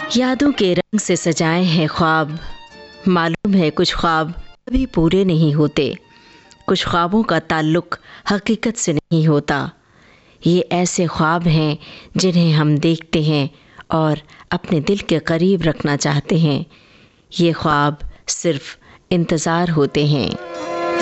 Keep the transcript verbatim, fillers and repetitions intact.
यादों के रंग से सजाए हैं ख्वाब। मालूम है कुछ ख्वाब कभी पूरे नहीं होते, कुछ ख्वाबों का ताल्लुक हकीकत से नहीं होता। ये ऐसे ख्वाब हैं जिन्हें हम देखते हैं और अपने दिल के करीब रखना चाहते हैं। ये ख्वाब सिर्फ इंतज़ार होते हैं।